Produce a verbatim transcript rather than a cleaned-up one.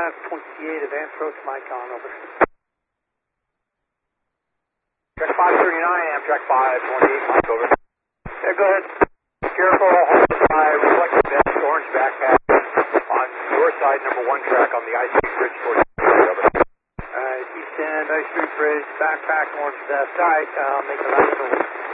five twenty-eight, advance approach Micon, over. Track five thirty-nine, Amtrak five twenty-eight, Mike, over. Yeah, go ahead. Careful, hold by reflective vest, orange backpack on your side, number one track on the I Street Bridge towards the over. Alright, East End, I Street Bridge, backpack, orange vest. Alright, uh, make a left over.